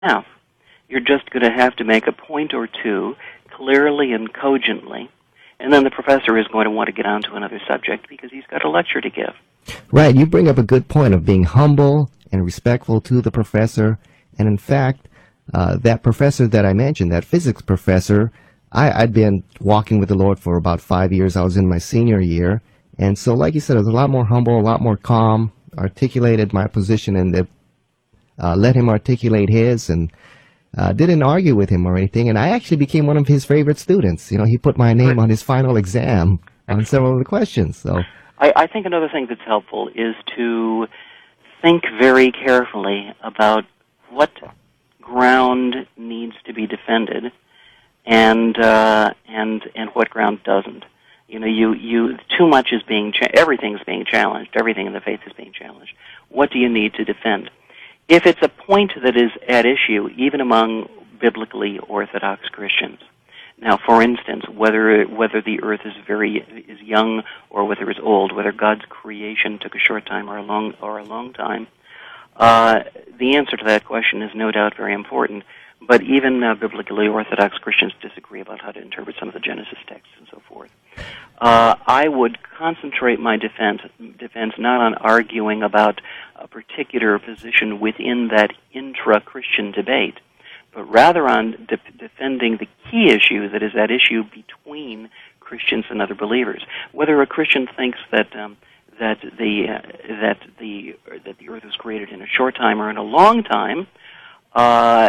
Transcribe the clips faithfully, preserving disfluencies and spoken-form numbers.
enough. You're just going to have to make a point or two clearly and cogently, and then the professor is going to want to get on to another subject because he's got a lecture to give. Right. You bring up a good point of being humble and respectful to the professor. And in fact, uh, that professor that I mentioned, that physics professor, I, I'd been walking with the Lord for about five years. I was in my senior year. And so, like you said, I was a lot more humble, a lot more calm, articulated my position, and the, uh, let him articulate his, and uh, didn't argue with him or anything. And I actually became one of his favorite students. You know, he put my name on his final exam on several of the questions. So I, I think another thing that's helpful is to think very carefully about what ground needs to be defended and uh, and and what ground doesn't. You know, you, you too much is being cha- everything's being challenged. Everything in the faith is being challenged. What do you need to defend? If it's a point that is at issue, even among biblically orthodox Christians. Now, for instance, whether whether the earth is very is young or whether it's old, whether God's creation took a short time or a long or a long time, uh, the answer to that question is no doubt very important. But even uh, biblically orthodox Christians disagree about how to interpret some of the Genesis texts and so forth. Uh, I would concentrate my defense defense not on arguing about a particular position within that intra-Christian debate, but rather on de- defending the key issue that is at issue between Christians and other believers. Whether a Christian thinks that um, that the uh, that the that the earth was created in a short time or in a long time. Uh,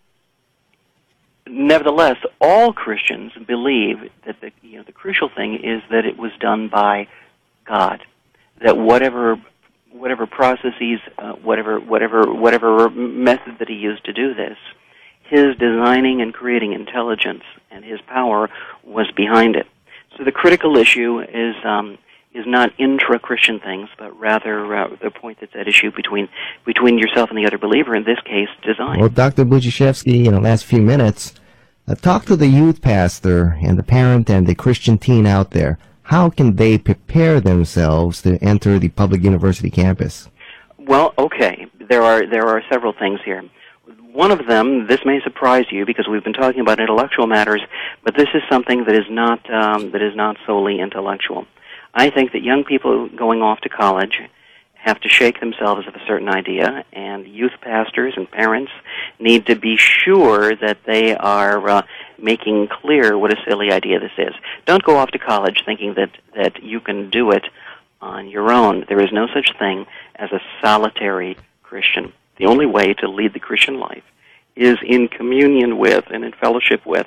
Nevertheless, all Christians believe that the you know the crucial thing is that it was done by God. That whatever whatever processes, uh, whatever whatever whatever method that he used to do this, his designing and creating intelligence and his power was behind it. So the critical issue is um, is not intra-Christian things, but rather uh, the point that's at issue between between yourself and the other believer. In this case, design. Well, Doctor Budziszewski, in the last few minutes, uh, talk to the youth pastor and the parent and the Christian teen out there. How can they prepare themselves to enter the public university campus? Well, okay, there are there are several things here. One of them, this may surprise you because we've been talking about intellectual matters, but this is something that is not um, that is not solely intellectual. I think that young people going off to college have to shake themselves of a certain idea, and youth pastors and parents need to be sure that they are uh, making clear what a silly idea this is. Don't go off to college thinking that, that you can do it on your own. There is no such thing as a solitary Christian. The only way to lead the Christian life is in communion with and in fellowship with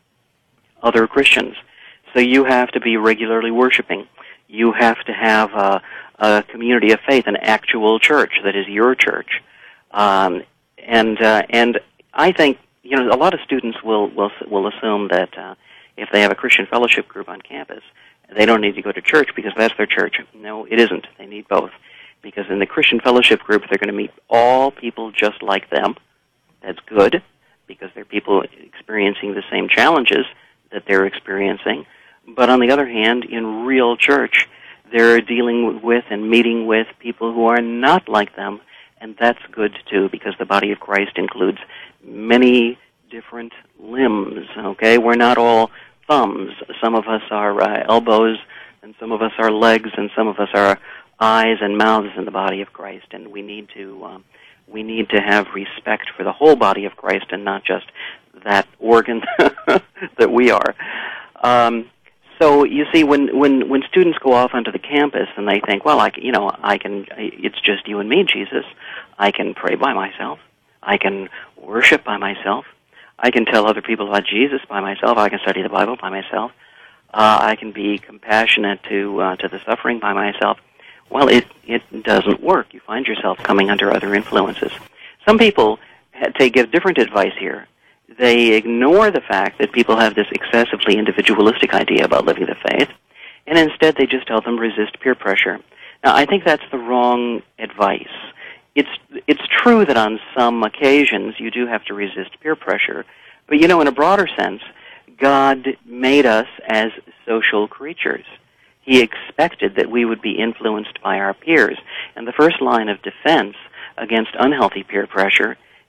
other Christians. So you have to be regularly worshiping. You have to have a, a community of faith, an actual church that is your church, um, and uh, and I think you know a lot of students will will will assume that uh, if they have a Christian fellowship group on campus, they don't need to go to church because that's their church. No, it isn't. They need both, because in the Christian fellowship group, they're going to meet all people just like them. That's good because they're people experiencing the same challenges that they're experiencing. But on the other hand, in real church, they're dealing with and meeting with people who are not like them, and that's good too, because the body of Christ includes many different limbs, okay? We're not all thumbs. Some of us are uh, elbows, and some of us are legs, and some of us are eyes and mouths in the body of Christ, and we need to um, we need to have respect for the whole body of Christ and not just that organ that we are. Um, So you see, when, when, when students go off onto the campus and they think, well, I can, you know, I can. It's just you and me, Jesus. I can pray by myself. I can worship by myself. I can tell other people about Jesus by myself. I can study the Bible by myself. Uh, I can be compassionate to uh, to the suffering by myself. Well, it it doesn't work. You find yourself coming under other influences. Some people take give different advice here. They ignore the fact that people have this excessively individualistic idea about living the faith, and instead they just tell them resist peer pressure. Now, I think that's the wrong advice. It's it's true that on some occasions you do have to resist peer pressure, but you know, in a broader sense, God made us as social creatures. He expected that we would be influenced by our peers, and the first line of defense against unhealthy peer pressure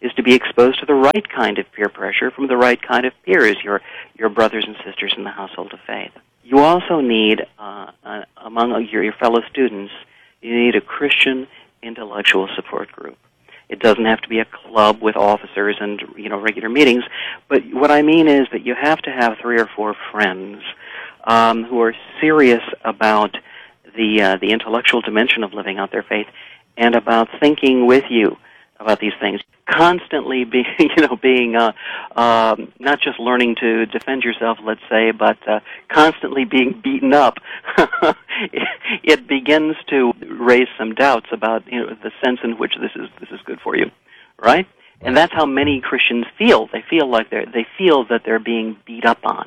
is to be exposed to the right kind of peer pressure from the right kind of peers, your your brothers and sisters in the household of faith. You also need, uh, uh, among your, your fellow students, you need a Christian intellectual support group. It doesn't have to be a club with officers and, you know, regular meetings, but what I mean is that you have to have three or four friends um, who are serious about the uh, the intellectual dimension of living out their faith and about thinking with you about these things. Constantly being, you know, being uh, um, not just learning to defend yourself, let's say, but uh, constantly being beaten up. it, it begins to raise some doubts about, you know, the sense in which this is this is good for you, right? And that's how many Christians feel. They feel like they're they feel that they're being beat up on.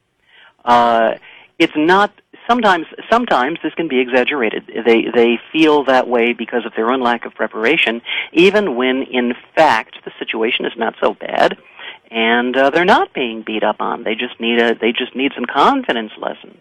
Uh, it's not. Sometimes, sometimes this can be exaggerated. They they feel that way because of their own lack of preparation, even when, in fact, the situation is not so bad, and uh, they're not being beat up on. They just need a they just need some confidence lessons.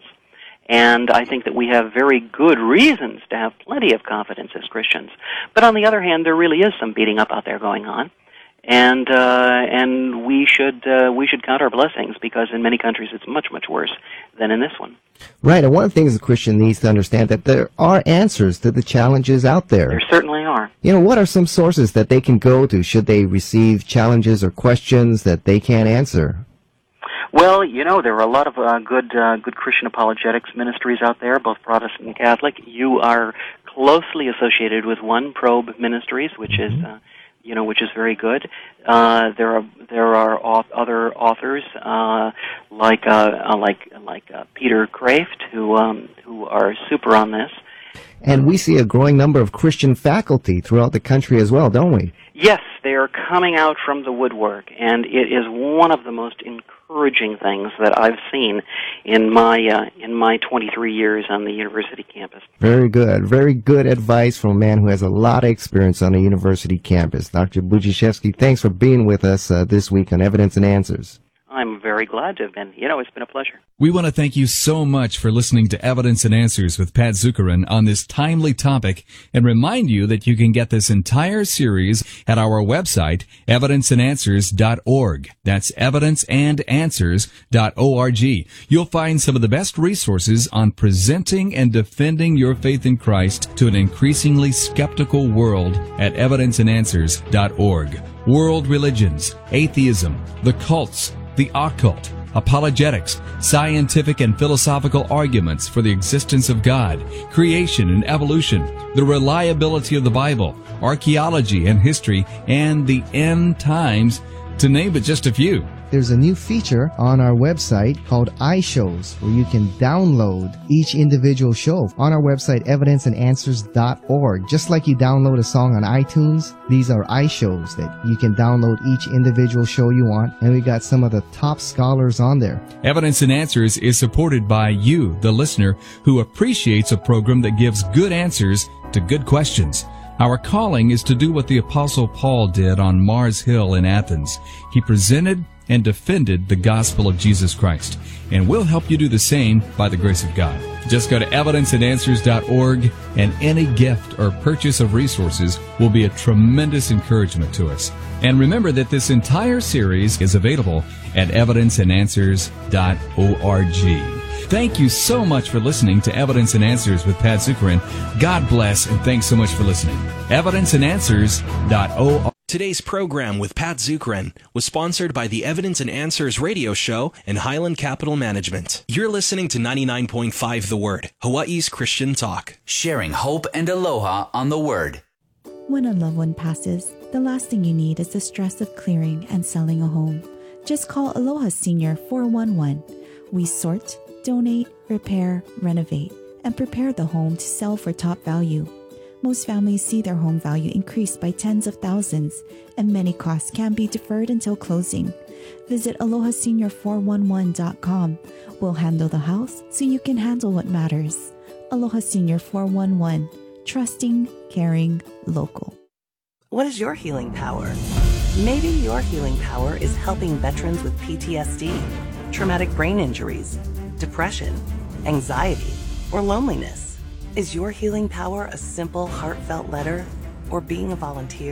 And I think that we have very good reasons to have plenty of confidence as Christians. But on the other hand, there really is some beating up out there going on. And uh, and we should uh, we should count our blessings, because in many countries it's much, much worse than in this one. Right, and one of the things a Christian needs to understand that there are answers to the challenges out there. There certainly are. You know, what are some sources that they can go to should they receive challenges or questions that they can't answer? Well, you know, there are a lot of uh, good uh, good Christian apologetics ministries out there, both Protestant and Catholic. You are closely associated with one, Probe Ministries, which is... Uh, you know, which is very good. Uh, there are there are auth- other authors uh, like uh, like like uh, Peter Kraft who um, who are super on this. And we see a growing number of Christian faculty throughout the country as well, don't we? Yes, they are coming out from the woodwork, and it is one of the most encouraging things that I've seen in my uh, in my twenty-three years on the university campus. Very good. Very good advice from a man who has a lot of experience on the university campus. Doctor Budziszewski, thanks for being with us uh, this week on Evidence and Answers. I'm very glad to have been. You know, it's been a pleasure. We want to thank you so much for listening to Evidence and Answers with Pat Zukeran on this timely topic, and remind you that you can get this entire series at our website, evidence and answers dot org. That's evidence and answers dot org. You'll find some of the best resources on presenting and defending your faith in Christ to an increasingly skeptical world at evidence and answers dot org. World religions, atheism, the cults, the occult, apologetics, scientific and philosophical arguments for the existence of God, creation and evolution, the reliability of the Bible, archaeology and history, and the end times, to name but just a few. There's a new feature on our website called iShows, where you can download each individual show on our website, evidence and answers dot org. Just like you download a song on iTunes, these are iShows that you can download each individual show you want, and we got some of the top scholars on there. Evidence and Answers is supported by you, the listener, who appreciates a program that gives good answers to good questions. Our calling is to do what the Apostle Paul did on Mars Hill in Athens. He presented and defended the gospel of Jesus Christ. And we'll help you do the same by the grace of God. Just go to evidence and answers dot org, and any gift or purchase of resources will be a tremendous encouragement to us. And remember that this entire series is available at evidence and answers dot org. Thank you so much for listening to Evidence and Answers with Pat Zukeran. God bless, and thanks so much for listening. evidence and answers dot org. Today's program with Pat Zukeran was sponsored by the Evidence and Answers radio show and Highland Capital Management. You're listening to ninety-nine point five The Word, Hawaii's Christian talk. Sharing hope and aloha on The Word. When a loved one passes, the last thing you need is the stress of clearing and selling a home. Just call Aloha Senior four one one. We sort, donate, repair, renovate, and prepare the home to sell for top value. Most families see their home value increase by tens of thousands, and many costs can be deferred until closing. Visit aloha senior four one one dot com. We'll handle the house so you can handle what matters. Aloha Senior four one one. Trusting, caring, local. What is your healing power? Maybe your healing power is helping veterans with P T S D, traumatic brain injuries, depression, anxiety, or loneliness. Is your healing power a simple, heartfelt letter or being a volunteer?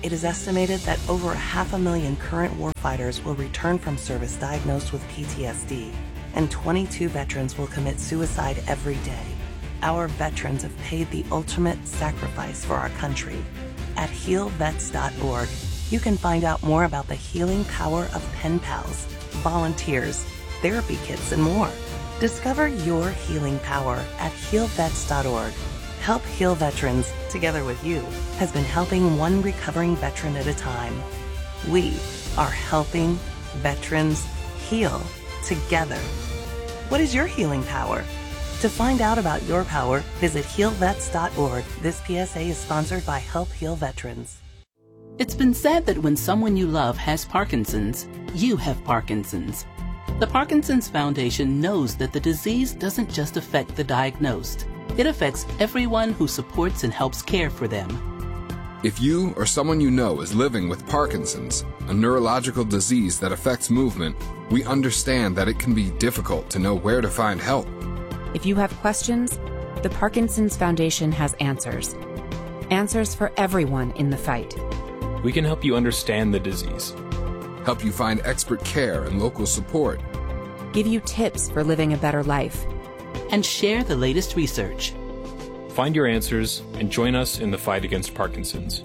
It is estimated that over half a million current warfighters will return from service diagnosed with P T S D, and twenty-two veterans will commit suicide every day. Our veterans have paid the ultimate sacrifice for our country. At heal vets dot org, you can find out more about the healing power of pen pals, volunteers, therapy kits, and more. Discover your healing power at heal vets dot org. Help Heal Veterans, together with you, has been helping one recovering veteran at a time. We are helping veterans heal together. What is your healing power? To find out about your power, visit heal vets dot org. This P S A is sponsored by Help Heal Veterans. It's been said that when someone you love has Parkinson's, you have Parkinson's. The Parkinson's Foundation knows that the disease doesn't just affect the diagnosed. It affects everyone who supports and helps care for them. If you or someone you know is living with Parkinson's, a neurological disease that affects movement, we understand that it can be difficult to know where to find help. If you have questions, the Parkinson's Foundation has answers. Answers for everyone in the fight. We can help you understand the disease, help you find expert care and local support, give you tips for living a better life, and share the latest research. Find your answers and join us in the fight against Parkinson's.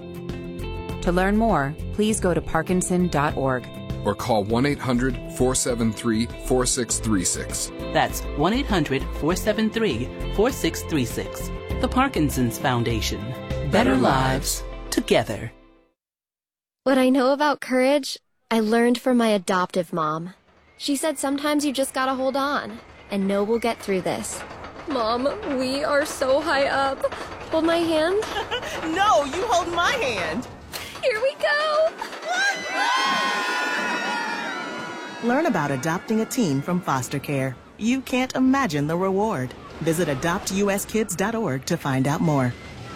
To learn more, please go to parkinson dot org or call one eight hundred, four seven three, four six three six. That's one eight hundred, four seven three, four six three six. The Parkinson's Foundation. Better, Better lives together. What I know about courage, I learned from my adoptive mom. She said sometimes you just gotta hold on and know we'll get through this. Mom, we are so high up. Hold my hand. No, you hold my hand. Here we go. Learn about adopting a teen from foster care. You can't imagine the reward. Visit adopt u s kids dot org to find out more.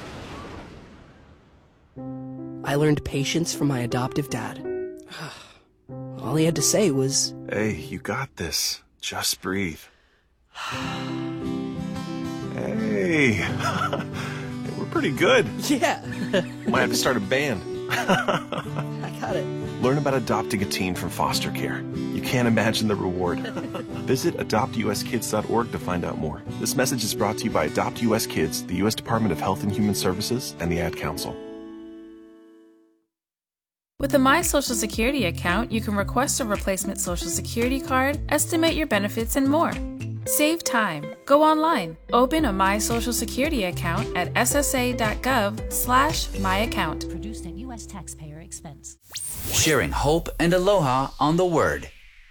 I learned patience from my adoptive dad. All he had to say was, "Hey, you got this. Just breathe." Hey, we're pretty good. Yeah. Might have to start a band. I got it. Learn about adopting a teen from foster care. You can't imagine the reward. Visit adopt u s kids dot org to find out more. This message is brought to you by Adopt U S Kids, the U S Department of Health and Human Services, and the Ad Council. With a My Social Security account, you can request a replacement Social Security card, estimate your benefits, and more. Save time. Go online. Open a My Social Security account at s s a dot gov slash my account. Produced at U S taxpayer expense. Sharing hope and aloha on the Word.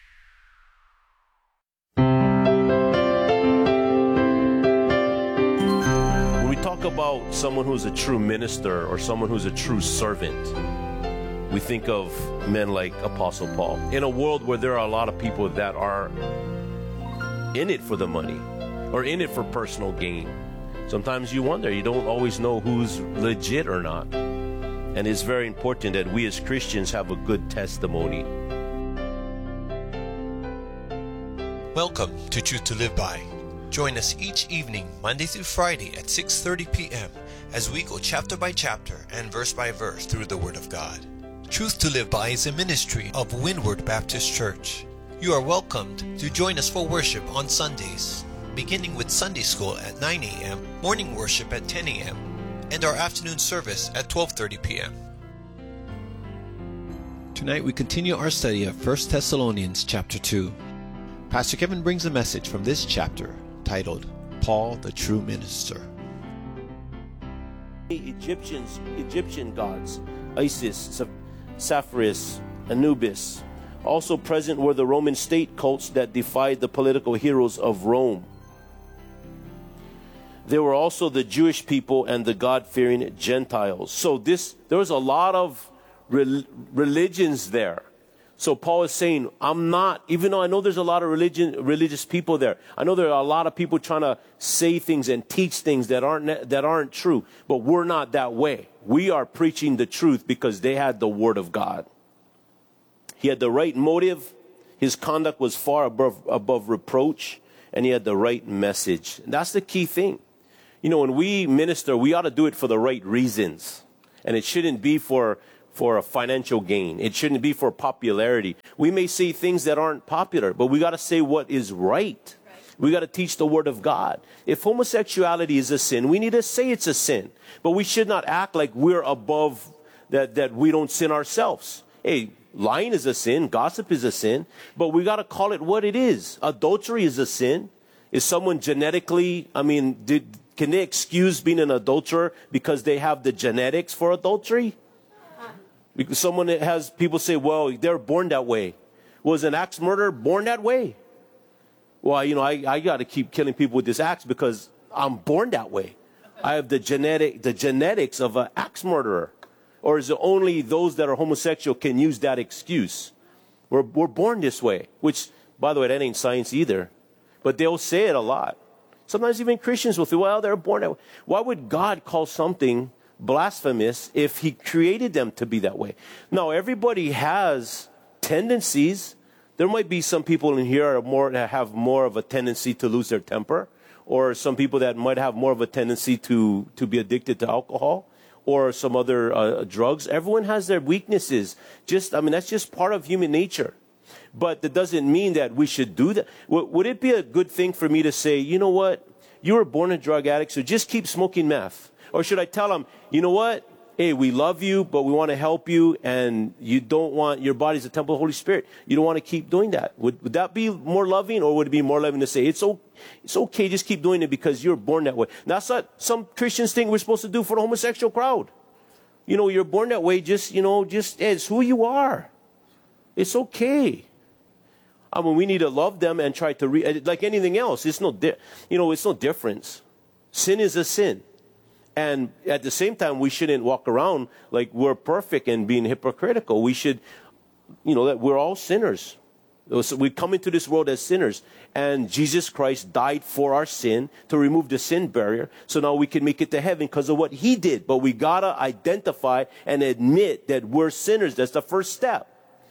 When we talk about someone who's a true minister or someone who's a true servant, we think of men like Apostle Paul. In a world where there are a lot of people that are in it for the money or in it for personal gain, sometimes you wonder, you don't always know who's legit or not. And it's very important that we as Christians have a good testimony. Welcome to Truth to Live By. Join us each evening, Monday through Friday at six thirty p.m. as we go chapter by chapter and verse by verse through the Word of God. Truth to Live By is a ministry of Windward Baptist Church. You are welcomed to join us for worship on Sundays, beginning with Sunday school at nine a.m., morning worship at ten a.m., and our afternoon service at twelve thirty p.m. Tonight we continue our study of First Thessalonians chapter two. Pastor Kevin brings a message from this chapter titled, Paul the True Minister. Egyptians, Egyptian gods, Isis, Sapphirus, Anubis. Also present were the Roman state cults that defied the political heroes of Rome. There were also the Jewish people and the God-fearing Gentiles. So this, there was a lot of re- religions there. So Paul is saying, I'm not, even though I know there's a lot of religion, religious people there, I know there are a lot of people trying to say things and teach things that aren't, that aren't true, but we're not that way. We are preaching the truth because they had the Word of God. He had the right motive. His conduct was far above, above reproach, and he had the right message. And that's the key thing. You know, when we minister, we ought to do it for the right reasons. And it shouldn't be for, for a financial gain. It shouldn't be for popularity. We may say things that aren't popular, but we got to say what is right. We got to teach the word of God. If homosexuality is a sin, we need to say it's a sin. But we should not act like we're above that, that we don't sin ourselves. Hey, lying is a sin. Gossip is a sin. But we got to call it what it is. Adultery is a sin. Is someone genetically, I mean, did, can they excuse being an adulterer because they have the genetics for adultery? Because someone that has, people say, well, they're born that way. Was an axe murderer born that way? Well, you know, I, I got to keep killing people with this axe because I'm born that way. I have the genetic, the genetics of an axe murderer. Or is it only those that are homosexual can use that excuse? We're, we're born this way, which, by the way, that ain't science either. But they'll say it a lot. Sometimes even Christians will say, well, they're born that way. Why would God call something blasphemous if he created them to be that way? Now, everybody has tendencies. There might be some people in here are more, that have more of a tendency to lose their temper, or some people that might have more of a tendency to, to be addicted to alcohol or some other uh, drugs. Everyone has their weaknesses. Just, I mean, that's just part of human nature. But that doesn't mean that we should do that. W- would it be a good thing for me to say, you know what, you were born a drug addict, so just keep smoking meth? Or should I tell them, you know what, hey, we love you, but we want to help you, and you don't want, your body's a temple of the Holy Spirit. You don't want to keep doing that. Would, would that be more loving, or would it be more loving to say, it's, o- it's okay, just keep doing it because you're born that way? That's what some Christians think we're supposed to do for the homosexual crowd. You know, you're born that way, just, you know, just, it's who you are. It's okay. I mean, we need to love them and try to, re- like anything else, it's no, di- you know, it's no difference. Sin is a sin. And at the same time, we shouldn't walk around like we're perfect and being hypocritical. We should, you know, that we're all sinners. So we come into this world as sinners. And Jesus Christ died for our sin to remove the sin barrier. So now we can make it to heaven because of what he did. But we got to identify and admit that we're sinners. That's the first step.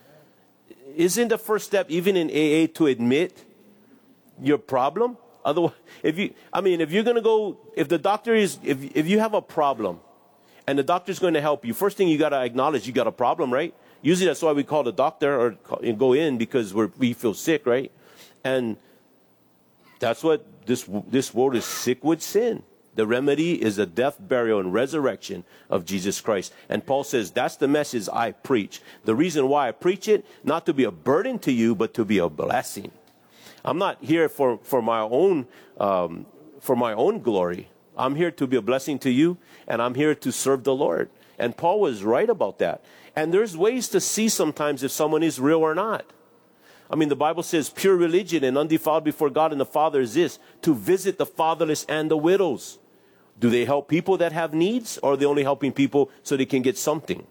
Isn't the first step, even in A A, to admit your problem? Otherwise, if you, I mean, if you're going to go, if the doctor is, if, if you have a problem and the doctor's going to help you, first thing you got to acknowledge you got a problem, right? Usually that's why we call the doctor or call, go in because we're, we feel sick, right? And that's what this, this world is sick with sin. The remedy is the death, burial, and resurrection of Jesus Christ. And Paul says, that's the message I preach. The reason why I preach it, not to be a burden to you, but to be a blessing. I'm not here for, for my own, um, for my own glory. I'm here to be a blessing to you, and I'm here to serve the Lord. And Paul was right about that. And there's ways to see sometimes if someone is real or not. I mean, the Bible says pure religion and undefiled before God and the Father is this, to visit the fatherless and the widows. Do they help people that have needs, or are they only helping people so they can get something?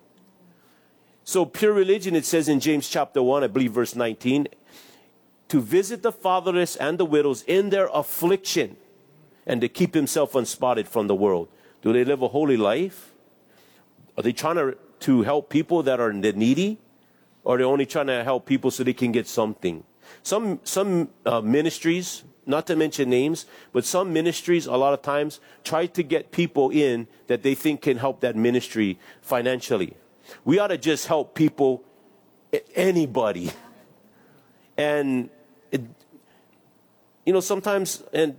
So pure religion, it says in James chapter one, I believe verse nineteen, to visit the fatherless and the widows in their affliction and to keep himself unspotted from the world. Do they live a holy life? Are they trying to, to help people that are needy? Or are they only trying to help people so they can get something? Some, some uh, ministries, not to mention names, but some ministries a lot of times try to get people in that they think can help that ministry financially. We ought to just help people, anybody. And, it, you know, sometimes, and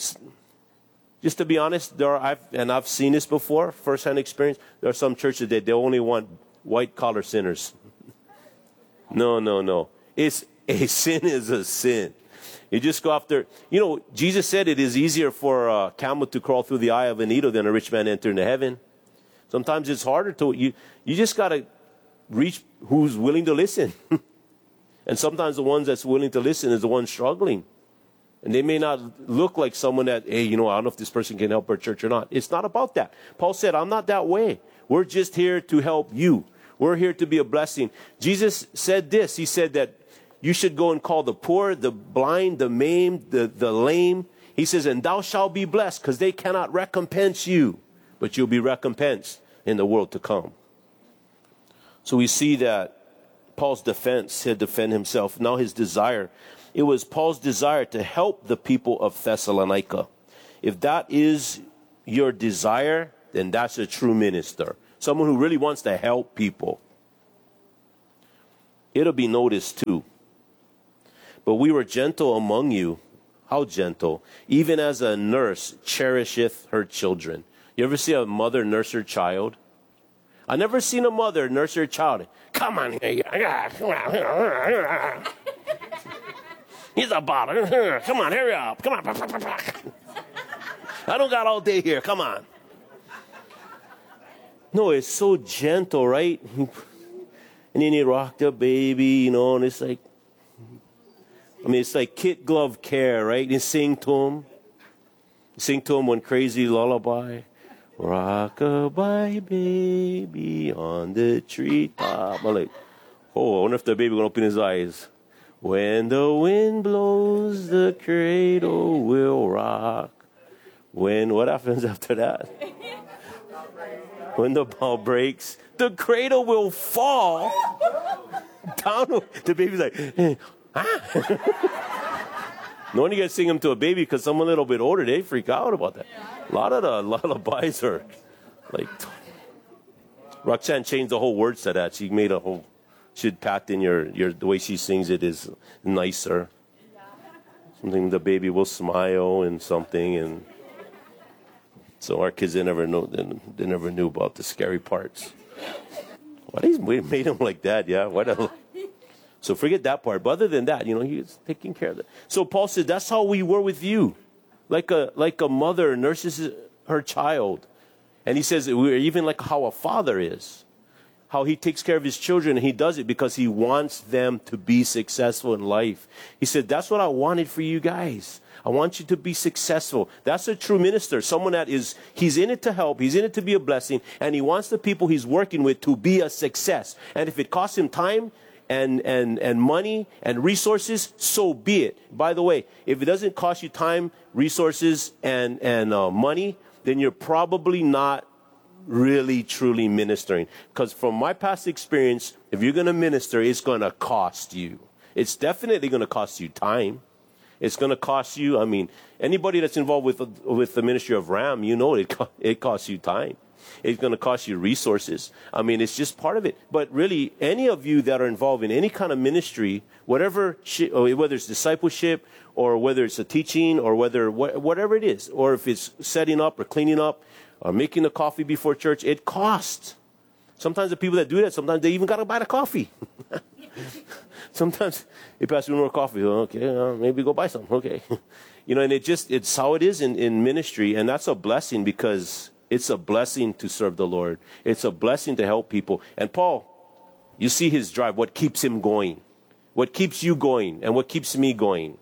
just to be honest, there are, I've, and I've seen this before, firsthand experience, there are some churches that they only want white-collar sinners. No, no, no. It's, a sin is a sin. You just go after, you know, Jesus said it is easier for a camel to crawl through the eye of a needle than a rich man enter into heaven. Sometimes it's harder to, you, you just got to reach who's willing to listen. And sometimes the ones that's willing to listen is the ones struggling. And they may not look like someone that, hey, you know, I don't know if this person can help our church or not. It's not about that. Paul said, I'm not that way. We're just here to help you. We're here to be a blessing. Jesus said this. He said that you should go and call the poor, the blind, the maimed, the, the lame. He says, and thou shalt be blessed, because they cannot recompense you, but you'll be recompensed in the world to come. So we see that Paul's defense, he'll defend himself. Now his desire. It was Paul's desire to help the people of Thessalonica. If that is your desire, then that's a true minister. Someone who really wants to help people. it'll be noticed too. But we were gentle among you. How gentle? Even as a nurse cherisheth her children. You ever see a mother nurse her child? I never seen a mother nurse her child. Come on here. He's a bother. Come on, hurry up. Come on. I don't got all day here. Come on. No, it's so gentle, right? And then he rocked the baby, you know, and it's like, I mean, it's like kid glove care, right? You sing to him. You sing to him one crazy lullaby. Rock-a-bye baby on the treetop. I'm like, oh, I wonder if the baby gonna open his eyes. When the wind blows, the cradle will rock. When, what happens after that? When the ball breaks, the cradle will fall down. The baby's like, eh, ah. No wonder you guys sing them to a baby, because someone a little bit older, they freak out about that. A lot of the lullabies are like, Roxanne changed the whole words to that. She made a whole, she'd patent your, your, the way she sings it is nicer. Something the baby will smile and something, and so our kids, they never know, they, they never knew about the scary parts. Why they made him like that? Yeah, why the, so forget that part. But other than that, you know, he was taking care of that. So Paul said, that's how we were with you. Like a, like a mother nurses her child. And he says, we're even like how a father is. How he takes care of his children, and he does it because he wants them to be successful in life. He said, that's what I wanted for you guys. I want you to be successful. That's a true minister. Someone that is, he's in it to help. He's in it to be a blessing. And he wants the people he's working with to be a success. And if it costs him time and, and, and money and resources, so be it. By the way, if it doesn't cost you time, resources, and, and uh, money, then you're probably not really, truly ministering. Because from my past experience, if you're going to minister, it's going to cost you. It's definitely going to cost you time. It's going to cost you, I mean, anybody that's involved with, with the ministry of RAM, you know it, it costs you time. It's going to cost you resources. I mean, it's just part of it. But really, any of you that are involved in any kind of ministry, whatever, whether it's discipleship or whether it's a teaching or whether, whatever it is, or if it's setting up or cleaning up or making the coffee before church, it costs. Sometimes the people that do that, sometimes they even got to buy the coffee. Sometimes, hey, Pastor, more coffee. Okay, uh, maybe go buy some. Okay. You know, and it just, it's how it is in, in ministry. And that's a blessing, because it's a blessing to serve the Lord. It's a blessing to help people. And Paul, you see his drive, what keeps him going, what keeps you going, and what keeps me going.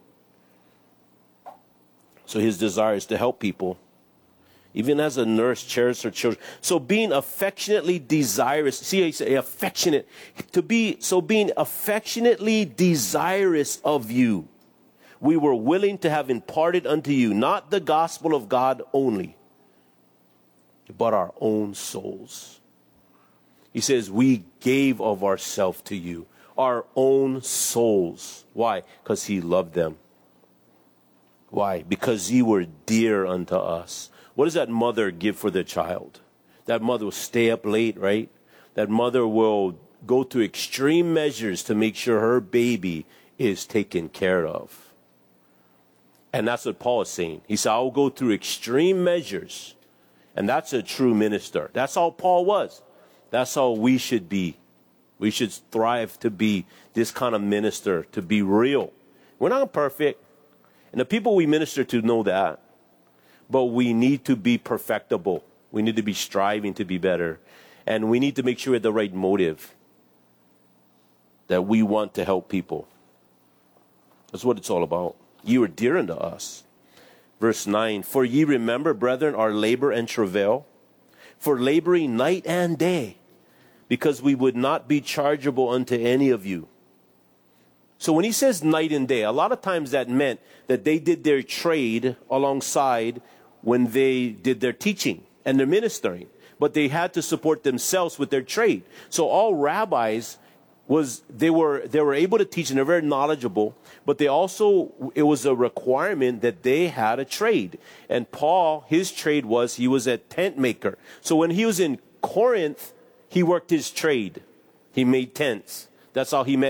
So his desire is to help people. Even as a nurse cherishes her children. So being affectionately desirous. See how you say affectionate. To be, so being affectionately desirous of you, we were willing to have imparted unto you, not the gospel of God only, but our own souls. He says, we gave of ourselves to you, our own souls. Why? Because he loved them. Why? Because ye were dear unto us. What does that mother give for their child? That mother will stay up late, right? That mother will go to extreme measures to make sure her baby is taken care of. And that's what Paul is saying. He said, I'll go through extreme measures. And that's a true minister. That's how Paul was. That's how we should be. We should strive to be this kind of minister, to be real. We're not perfect. And the people we minister to know that. But we need to be perfectible. We need to be striving to be better. And we need to make sure we have the right motive. That we want to help people. That's what it's all about. Ye were dear unto us. Verse nine, for ye remember, brethren, our labor and travail, for laboring night and day, because we would not be chargeable unto any of you. So when he says night and day, a lot of times that meant that they did their trade alongside when they did their teaching and their ministering. But they had to support themselves with their trade. So all rabbis was, they were, they were able to teach, and they're very knowledgeable, but they also, it was a requirement that they had a trade. And Paul, his trade was, he was a tent maker. So when he was in Corinth, he worked his trade. He made tents. That's how he met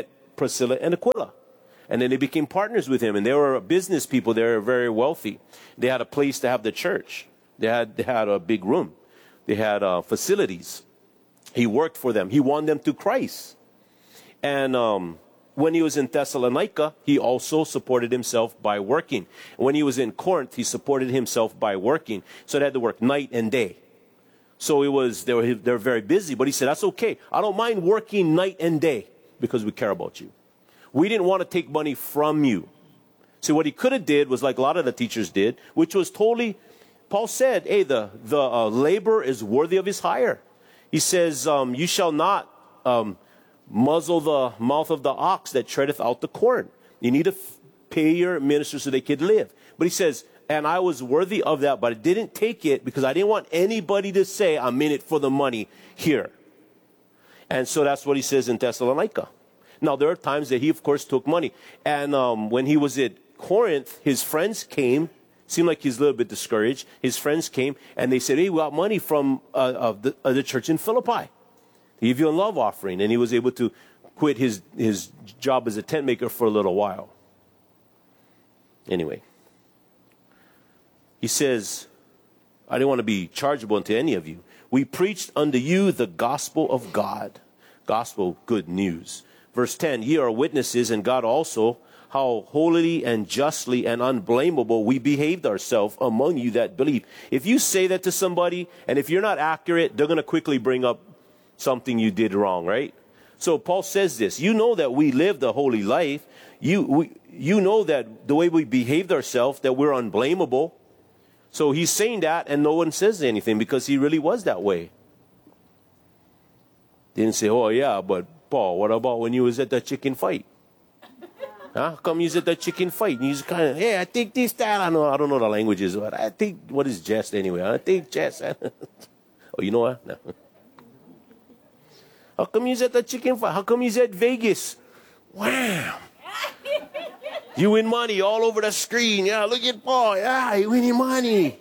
Priscilla and Aquila. And then they became partners with him, and they were business people. They were very wealthy. They had a place to have the church. They had, they had a big room. They had uh, facilities. He worked for them. He won them to Christ. And um, when he was in Thessalonica, he also supported himself by working. When he was in Corinth, he supported himself by working. So they had to work night and day. So it was, they were, they were very busy. But he said, that's okay. I don't mind working night and day because we care about you. We didn't want to take money from you. See, what he could have did was like a lot of the teachers did, which was totally, Paul said, hey, the, the uh, labor is worthy of his hire. He says, um, you shall not um, muzzle the mouth of the ox that treadeth out the corn. You need to f- pay your ministers so they could live. But he says, and I was worthy of that, but I didn't take it because I didn't want anybody to say I'm in it for the money here. And so that's what he says in Thessalonica. Now, there are times that he, of course, took money. And um, when he was at Corinth, his friends came. Seemed like he's a little bit discouraged. His friends came, and they said, hey, we got money from uh, of the, uh, the church in Philippi. They give you a love offering. And he was able to quit his, his job as a tent maker for a little while. Anyway. He says, I didn't want to be chargeable unto any of you. We preached unto you the gospel of God. Gospel, good news. Verse ten, ye are witnesses, and God also, how holily and justly and unblameable we behaved ourselves among you that believe. If you say that to somebody, and if you're not accurate, they're going to quickly bring up something you did wrong, right? So Paul says this, you know that we lived a holy life. You, we, you know that the way we behaved ourselves, that we're unblameable. So he's saying that, and no one says anything because he really was that way. Didn't say, oh yeah, but Paul, what about when you was at that chicken fight? Huh? Come you was at that chicken fight and you just kind of, hey, I think this, that, I know, I don't know the languages, but I think, what is jest anyway? I think jest. Oh, you know what? No. How come you was at that chicken fight? How come you was at Vegas? Wow. You win money all over the screen. Yeah, look at Paul. Yeah, you winning money.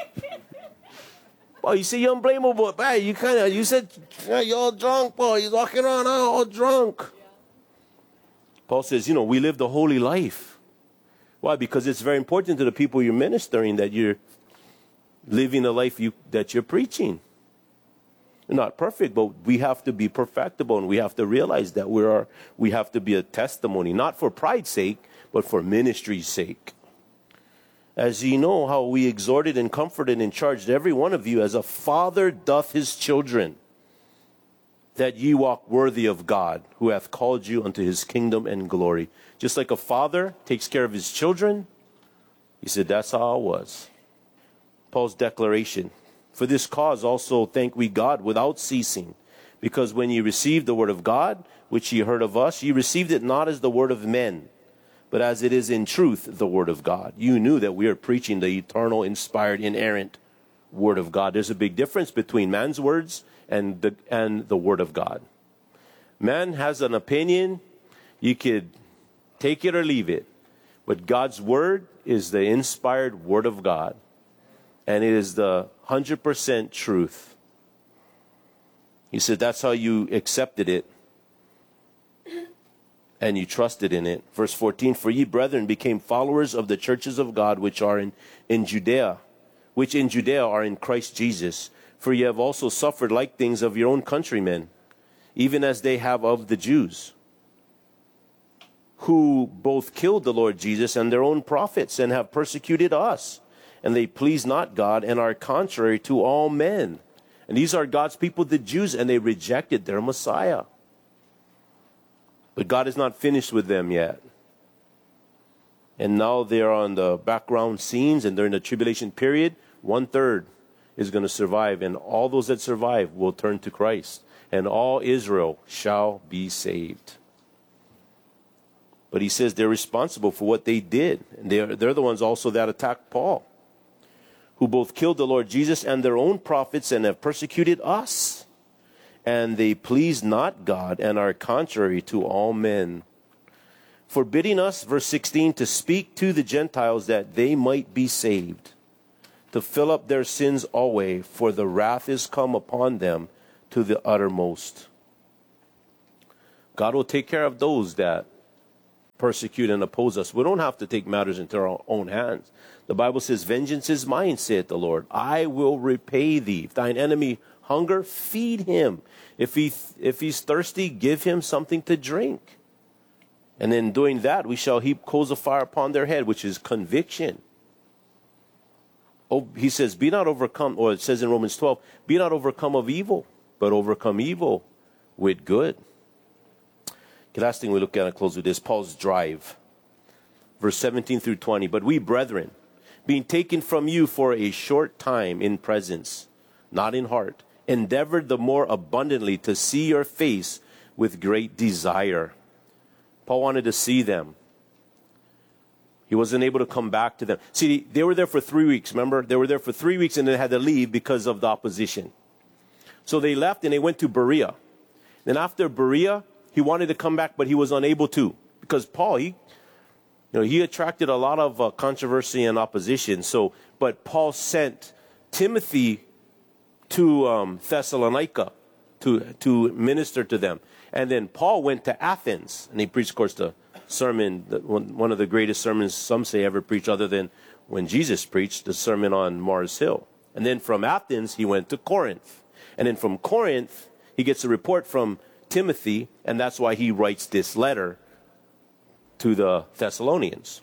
Paul, you say you're unblameable, but hey, you kind of, you said, yeah, you're all drunk, Paul. You're walking around all drunk. Paul says, you know, we lived a holy life. Why? Because it's very important to the people you're ministering that you're living the life you, that you're preaching. You're not perfect, but we have to be perfectible, and we have to realize that we are, we have to be a testimony, not for pride's sake, but for ministry's sake. As ye know how we exhorted and comforted and charged every one of you as a father doth his children, that ye walk worthy of God, who hath called you unto his kingdom and glory. Just like a father takes care of his children, he said, that's how it was. Paul's declaration, for this cause also thank we God without ceasing, because when ye received the word of God, which ye heard of us, ye received it not as the word of men, but as it is in truth the word of God. You knew that we are preaching the eternal, inspired, inerrant word of God. There's a big difference between man's words and the, and the word of God. Man has an opinion. You could take it or leave it. But God's word is the inspired word of God. And it is the one hundred percent truth. He said that's how you accepted it. And you trusted in it. Verse fourteen, for ye, brethren, became followers of the churches of God which are in, in Judea, which in Judea are in Christ Jesus. For ye have also suffered like things of your own countrymen, even as they have of the Jews, who both killed the Lord Jesus and their own prophets, and have persecuted us. And they please not God, and are contrary to all men. And these are God's people, the Jews, and they rejected their Messiah. But God is not finished with them yet. And now they're on the background scenes, and during the tribulation period, one third is going to survive, and all those that survive will turn to Christ, and all Israel shall be saved. But he says they're responsible for what they did, and they're, they're the ones also that attacked Paul, who both killed the Lord Jesus and their own prophets, and have persecuted us. And they please not God, and are contrary to all men, forbidding us, verse sixteen, to speak to the Gentiles that they might be saved, to fill up their sins always, for the wrath is come upon them to the uttermost. God will take care of those that persecute and oppose us. We don't have to take matters into our own hands. The Bible says, vengeance is mine, saith the Lord. I will repay thee. If thine enemy hunger, feed him. If he if he's thirsty, give him something to drink. And in doing that, we shall heap coals of fire upon their head, which is conviction. Oh, he says, be not overcome, or it says in Romans twelve, be not overcome of evil, but overcome evil with good. The last thing we look at and close with this, Paul's drive. Verse seventeen through twenty. But we, brethren, being taken from you for a short time in presence, not in heart, endeavored the more abundantly to see your face with great desire. Paul wanted to see them. He wasn't able to come back to them. See, they were there for three weeks, remember? They were there for three weeks and they had to leave because of the opposition. So they left and they went to Berea. Then after Berea, he wanted to come back, but he was unable to. Because Paul, he, you know, he attracted a lot of uh, controversy and opposition. So, but Paul sent Timothy to um, Thessalonica to, to minister to them. And then Paul went to Athens, and he preached, of course, the sermon, the, one, one of the greatest sermons some say ever preached, other than when Jesus preached, the sermon on Mars Hill. And then from Athens, he went to Corinth. And then from Corinth, he gets a report from Timothy, and that's why he writes this letter to the Thessalonians.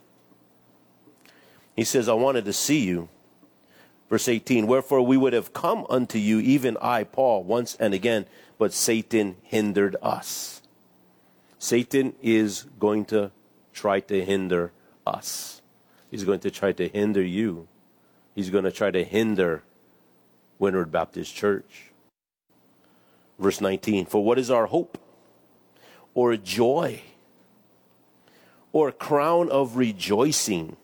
He says, I wanted to see you. Verse eighteen, wherefore we would have come unto you, even I, Paul, once and again, but Satan hindered us. Satan is going to try to hinder us. He's going to try to hinder you. He's going to try to hinder Windward Baptist Church. Verse nineteen, for what is our hope, or joy, or crown of rejoicing?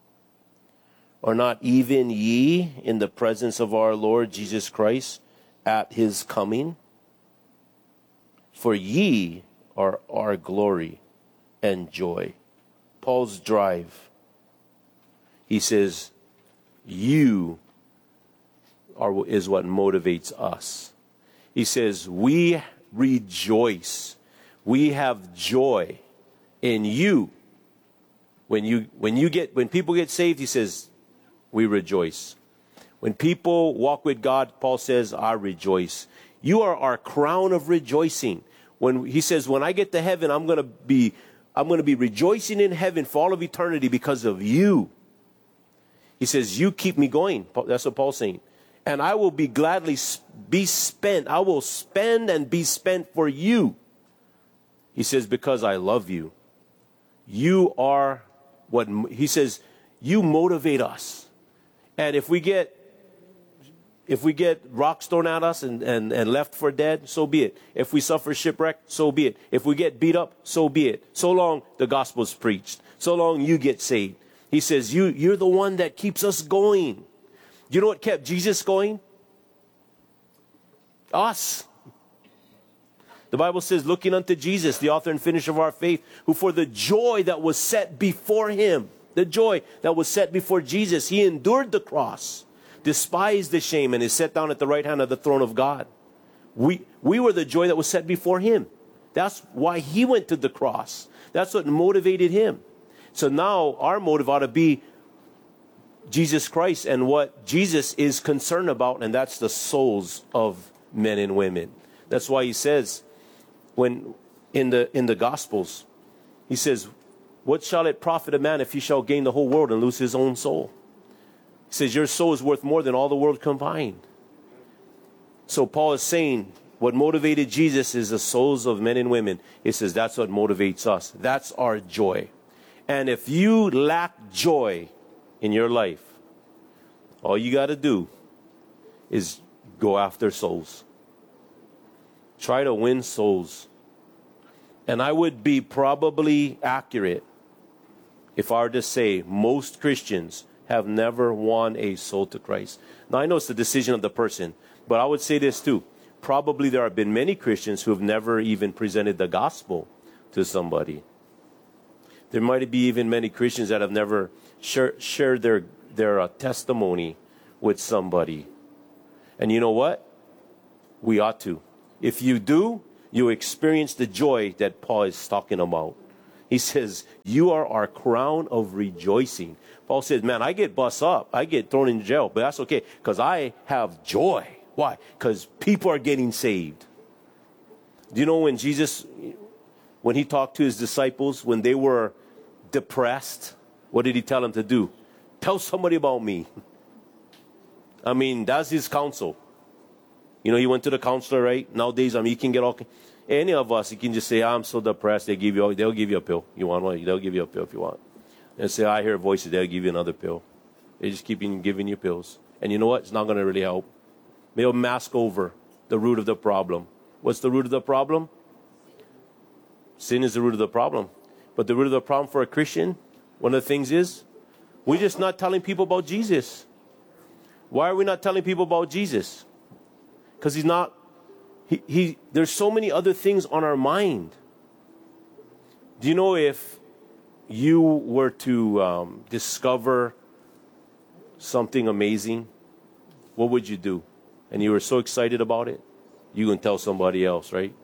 Are not even ye in the presence of our Lord Jesus Christ at his coming? For ye are our glory and joy. Paul's drive. He says, you are, is what motivates us. He says, we rejoice. We have joy in you. When you, when you get, when people get saved, he says, we rejoice. When people walk with God, Paul says, I rejoice. You are our crown of rejoicing. When he says, when I get to heaven, I'm going to be, I'm going to be rejoicing in heaven for all of eternity because of you. He says, you keep me going. That's what Paul's saying. And I will be gladly be spent. I will spend and be spent for you. He says, because I love you. You are what, he says, you motivate us. And if we get if we get rocks thrown at us and, and, and left for dead, so be it. If we suffer shipwreck, so be it. If we get beat up, so be it. So long the gospel's preached. So long you get saved. He says, you, you're the one that keeps us going. You know what kept Jesus going? Us. The Bible says, looking unto Jesus, the author and finisher of our faith, who for the joy that was set before him, the joy that was set before Jesus, he endured the cross, despised the shame, and is set down at the right hand of the throne of God. We, we were the joy that was set before him. That's why he went to the cross. That's what motivated him. So now our motive ought to be Jesus Christ and what Jesus is concerned about, and that's the souls of men and women. That's why he says, when in the in the Gospels, he says, what shall it profit a man if he shall gain the whole world and lose his own soul? He says, your soul is worth more than all the world combined. So Paul is saying, what motivated Jesus is the souls of men and women. He says, that's what motivates us. That's our joy. And if you lack joy in your life, all you got to do is go after souls. Try to win souls. And I would be probably accurate if I were to say most Christians have never won a soul to Christ. Now, I know it's the decision of the person, but I would say this too. Probably there have been many Christians who have never even presented the gospel to somebody. There might be even many Christians that have never share, shared their, their uh, testimony with somebody. And you know what? We ought to. If you do, you experience the joy that Paul is talking about. He says, you are our crown of rejoicing. Paul says, man, I get bust up. I get thrown in jail, but that's okay because I have joy. Why? Because people are getting saved. Do you know when Jesus, when he talked to his disciples, when they were depressed, what did he tell them to do? Tell somebody about me. I mean, that's his counsel. You know, he went to the counselor, right? Nowadays, I mean, you can get all, any of us, you can just say, I'm so depressed. They give you, they'll give you a pill. You want one? They'll give you a pill if you want. And say, I hear voices. They'll give you another pill. They just keep giving you pills. And you know what? It's not going to really help. They'll mask over the root of the problem. What's the root of the problem? Sin is the root of the problem. But the root of the problem for a Christian, one of the things is, we're just not telling people about Jesus. Why are we not telling people about Jesus? Because he's not, he, he, there's so many other things on our mind. Do you know if you were to um, discover something amazing, what would you do? And you were so excited about it, you can tell somebody else, right?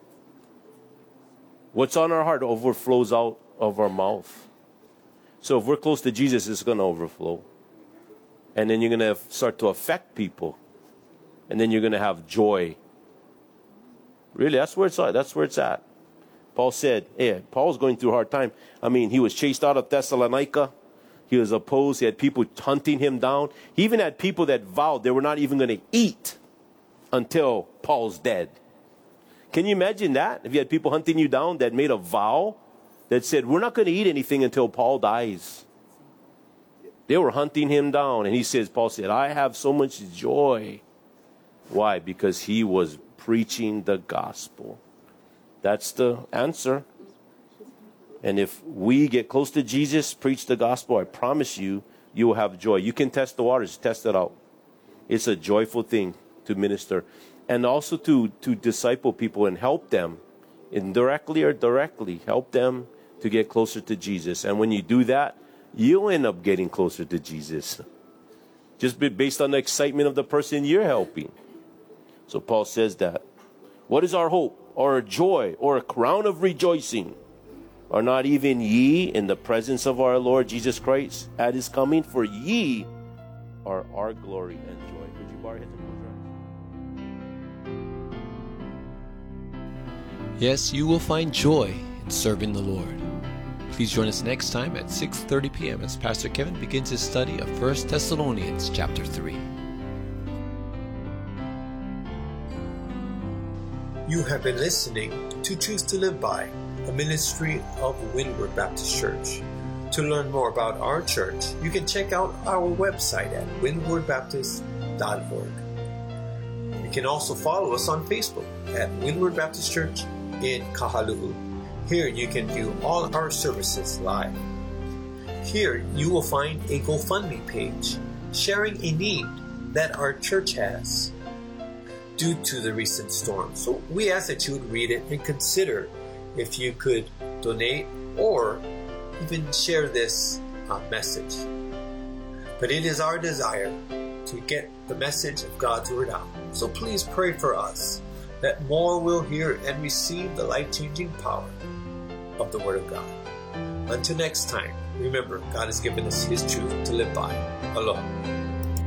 What's on our heart overflows out of our mouth. So if we're close to Jesus, it's going to overflow. And then you're going to start to affect people. And then you're going to have joy. Really, that's where it's at. That's where it's at. Paul said, yeah, Paul's going through a hard time. I mean, he was chased out of Thessalonica. He was opposed. He had people hunting him down. He even had people that vowed they were not even going to eat until Paul's dead. Can you imagine that? If you had people hunting you down that made a vow that said, we're not going to eat anything until Paul dies. They were hunting him down. And he says, Paul said, I have so much joy. Why? Because he was preaching the gospel. That's the answer. And if we get close to Jesus, preach the gospel, I promise you, you will have joy. You can test the waters, test it out. It's a joyful thing to minister. And also to, to disciple people and help them, indirectly or directly, help them to get closer to Jesus. And when you do that, you'll end up getting closer to Jesus. Just based on the excitement of the person you're helping. So Paul says that. What is our hope, or a joy, or a crown of rejoicing? Are not even ye in the presence of our Lord Jesus Christ at his coming? For ye are our glory and joy. Would you bow your heads and close your eyes? Yes, you will find joy in serving the Lord. Please join us next time at six thirty p.m. as Pastor Kevin begins his study of First Thessalonians chapter three. You have been listening to Choose to Live By, a ministry of Windward Baptist Church. To learn more about our church, you can check out our website at windward baptist dot org. You can also follow us on Facebook at Windward Baptist Church in Kahaluu. Here you can view all our services live. Here you will find a GoFundMe page sharing a need that our church has due to the recent storm. So we ask that you would read it and consider if you could donate or even share this uh, message. But it is our desire to get the message of God's Word out. So please pray for us that more will hear and receive the life-changing power of the Word of God. Until next time, remember, God has given us His truth to live by. Aloha.